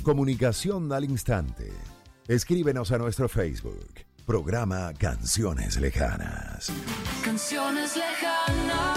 Comunicación al instante. Escríbenos a nuestro Facebook. Programa Canciones Lejanas. Canciones lejanas.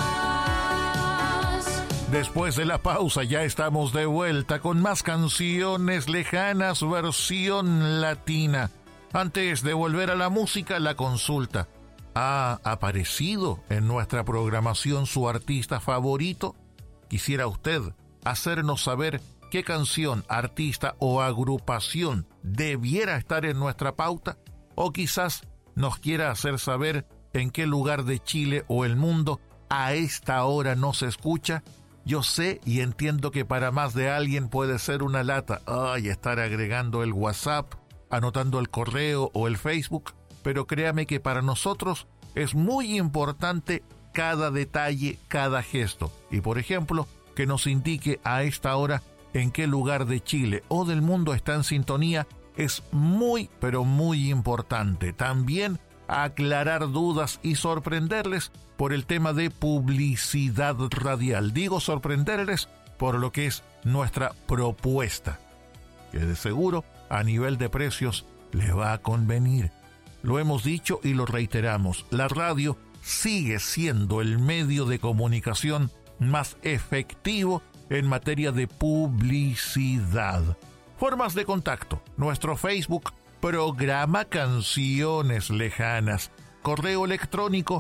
Después de la pausa ya estamos de vuelta con más Canciones Lejanas versión latina. Antes de volver a la música, la consulta. ¿Ha aparecido en nuestra programación su artista favorito? ¿Quisiera usted hacernos saber qué canción, artista o agrupación debiera estar en nuestra pauta? O quizás nos quiera hacer saber en qué lugar de Chile o el mundo a esta hora no se escucha. Yo sé y entiendo que para más de alguien puede ser una lata, estar agregando el WhatsApp, anotando el correo o el Facebook, pero créame que para nosotros es muy importante cada detalle, cada gesto. Y por ejemplo, que nos indique a esta hora en qué lugar de Chile o del mundo está en sintonía es muy, pero muy importante. También aclarar dudas y sorprenderles por el tema de publicidad radial. Digo sorprenderles por lo que es nuestra propuesta, que de seguro a nivel de precios les va a convenir. Lo hemos dicho y lo reiteramos, la radio sigue siendo el medio de comunicación más efectivo en materia de publicidad. Formas de contacto: nuestro Facebook, Programa Canciones Lejanas, correo electrónico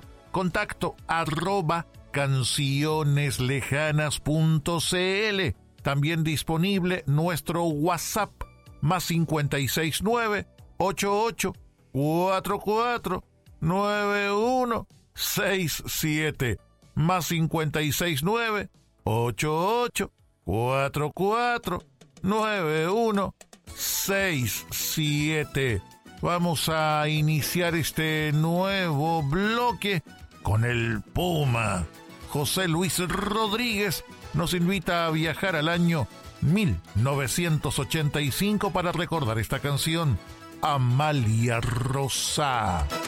contacto@cancioneslejanas.cl. También disponible nuestro WhatsApp, más 569 88 44 9167, más 569 88 44 9167. Vamos a iniciar este nuevo bloque con el Puma. José Luis Rodríguez nos invita a viajar al año 1985 para recordar esta canción, Amalia Rosa.